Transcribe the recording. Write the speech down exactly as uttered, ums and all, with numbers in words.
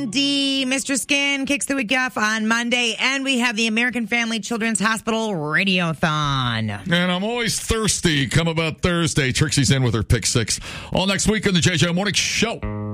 D. Mister Skin kicks the week off on Monday, and we have the American Family Children's Hospital Radiothon. And I'm always thirsty come about Thursday. Trixie's in with her pick six. All next week on the J J Morning Show.